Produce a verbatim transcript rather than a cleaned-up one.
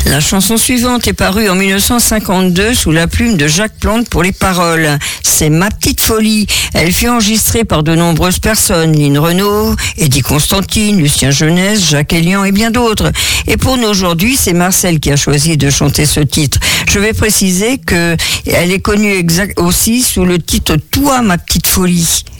La chanson suivante est parue en mille neuf cent cinquante-deux sous la plume de Jacques Plante pour les paroles. C'est Ma petite folie. Elle fut enregistrée par de nombreuses personnes, Lynn Renaud, Eddie Constantine, Lucien Jeunesse, Jacques Elian et bien d'autres. Et pour nous aujourd'hui, c'est Marcel qui a choisi de chanter ce titre. Je vais préciser que elle est connue exact aussi sous le titre Toi ma petite folie.